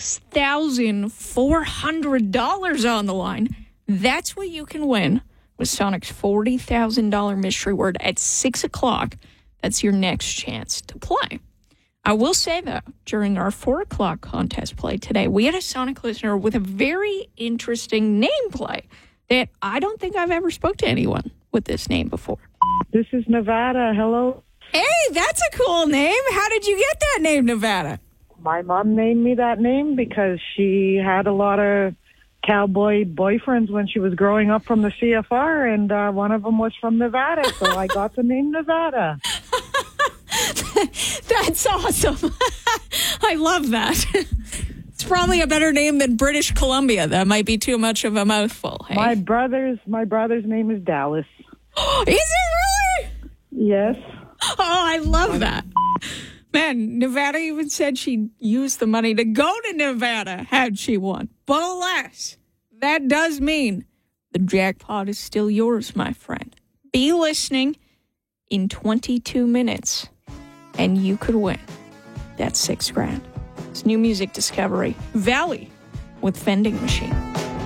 $6,400 on the line. That's what you can win with Sonic's $40,000 mystery word at 6 o'clock. That's your next chance to play. I will say, though, during our 4 o'clock contest play today, we had a Sonic listener with a very interesting nameplay that I don't think I've ever spoke to anyone with this name before. This is Nevada. Hello. Hey, that's a cool name. How did you get that name, Nevada? My mom named me that name because she had a lot of cowboy boyfriends when she was growing up from the CFR, and one of them was from Nevada, so I got the name Nevada. That's awesome. I love that. It's probably a better name than British Columbia. That might be too much of a mouthful. Hey? My brother's name is Dallas. Is it really? Yes. Oh, I love that. Man, Nevada even said she'd use the money to go to Nevada had she won. But alas, that does mean the jackpot is still yours, my friend. Be listening in 22 minutes, and you could win that $6,000. It's new music discovery, Valley with Vending Machine.